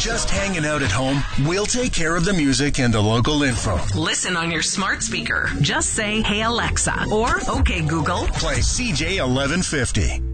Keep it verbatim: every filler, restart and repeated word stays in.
just hanging out at home? We'll take care of the music and the local info. Listen on your smart speaker. Just say, "Hey Alexa," or "Okay Google." Play C J eleven fifty.